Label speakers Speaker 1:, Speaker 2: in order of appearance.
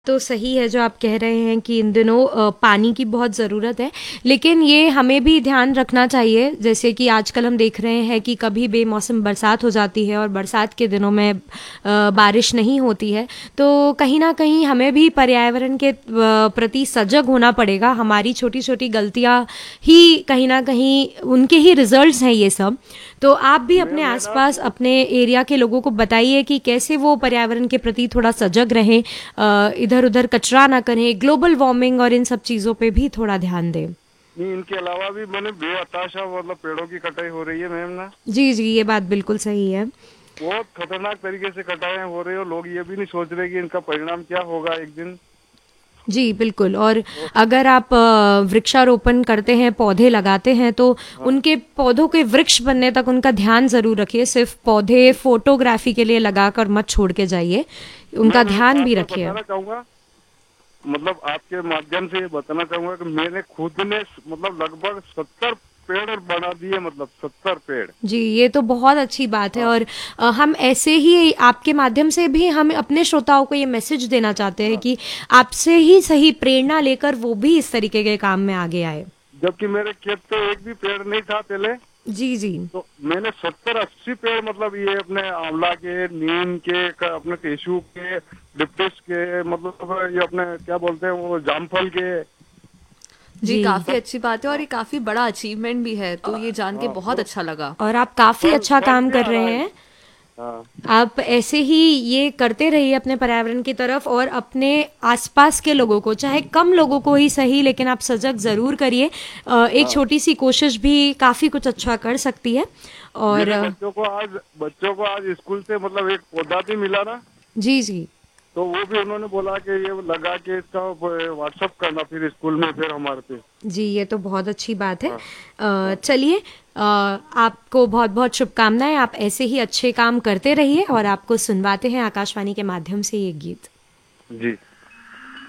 Speaker 1: तो सही है जो आप कह रहे हैं कि इन दिनों पानी की बहुत ज़रूरत है, लेकिन ये हमें भी ध्यान रखना चाहिए। जैसे कि आजकल हम देख रहे हैं कि कभी बेमौसम बरसात हो जाती है और बरसात के दिनों में बारिश नहीं होती है, तो कहीं ना कहीं हमें भी पर्यावरण के प्रति सजग होना पड़ेगा। हमारी छोटी छोटी गलतियां ही कहीं ना कहीं उनके ही रिजल्ट्स हैं ये सब। तो आप भी अपने
Speaker 2: मैम है ना।
Speaker 1: आसपास अपने एरिया के लोगों को बताइए कि कैसे वो पर्यावरण के प्रति थोड़ा सजग रहें, इधर उधर कचरा ना करें, ग्लोबल वार्मिंग और इन सब चीज़ों पे भी थोड़ा ध्यान दें।
Speaker 2: नहीं, इनके अलावा भी मैंने बेहताशा मतलब पेड़ों की कटाई हो रही है मैम ना।
Speaker 1: जी जी, ये बात बिल्कुल सही है।
Speaker 2: बहुत खतरनाक तरीके से कटाई हो रही है और लोग ये भी नहीं सोच रहे कि इनका परिणाम क्या होगा एक दिन।
Speaker 1: जी बिल्कुल। और
Speaker 2: और
Speaker 1: अगर आप वृक्षारोपण करते हैं, पौधे लगाते हैं, तो
Speaker 2: हाँ,
Speaker 1: उनके पौधों के वृक्ष बनने तक उनका ध्यान ज़रूर रखिए। सिर्फ पौधे फोटोग्राफी के लिए लगाकर मत छोड़ के जाइए, उनका
Speaker 2: मैम एक
Speaker 1: ध्यान
Speaker 2: बात
Speaker 1: भी
Speaker 2: मैं
Speaker 1: रखिए।
Speaker 2: बताना चाहूंगा, मतलब आपके माध्यम से ये बताना चाहूंगा कि मैंने खुद ने मतलब लगभग 70 पेड़ बना दिए, मतलब 70 पेड़।
Speaker 1: जी, ये तो बहुत अच्छी बात है।
Speaker 2: हाँ
Speaker 1: और हम ऐसे ही आपके माध्यम से भी हम अपने श्रोताओं को ये मैसेज देना चाहते हैं
Speaker 2: हाँ।
Speaker 1: कि आपसे ही सही प्रेरणा लेकर वो भी इस तरीके के काम में आगे आए।
Speaker 2: जबकि मेरे खेत पे एक भी पेड़ नहीं था पहले,
Speaker 1: जी जी।
Speaker 2: तो मैंने 70-80 पेड़ मतलब ये अपने आंवला के, नीम के, अपने टेसू के, लिप्टिस के, मतलब ये अपने क्या बोलते हैं वो जामफल के।
Speaker 3: जी,
Speaker 1: जी।
Speaker 3: काफ़ी
Speaker 2: सब।
Speaker 3: अच्छी बात है और ये काफ़ी बड़ा अचीवमेंट भी है, तो ये जान के
Speaker 2: हाँ
Speaker 3: बहुत अच्छा लगा।
Speaker 1: और आप काफ़ी
Speaker 2: फल
Speaker 1: अच्छा
Speaker 2: फल
Speaker 1: काम
Speaker 2: भी
Speaker 1: कर
Speaker 2: आ रहा
Speaker 1: रहे
Speaker 2: है।
Speaker 1: हैं।
Speaker 2: हाँ
Speaker 1: आप ऐसे ही ये करते रहिए अपने पर्यावरण की तरफ, और अपने आसपास के लोगों को, चाहे कम लोगों को ही सही, लेकिन आप सजग ज़रूर करिए। एक
Speaker 2: हाँ।
Speaker 1: छोटी सी कोशिश भी काफ़ी कुछ अच्छा कर सकती है। और
Speaker 2: मेरे बच्चों को आज स्कूल से मतलब एक पौधा भी मिला ना,
Speaker 1: जी जी।
Speaker 2: तो वो भी उन्होंने बोला कि ये लगा के इसका व्हाट्सअप करना फिर स्कूल में फिर हमारे पे।
Speaker 1: जी, ये तो बहुत अच्छी बात है।
Speaker 2: हाँ हाँ।
Speaker 1: चलिए, आपको बहुत बहुत शुभकामनाएं। आप ऐसे ही अच्छे काम करते रहिए, और आपको सुनवाते हैं आकाशवाणी के माध्यम से ये गीत।
Speaker 2: जी।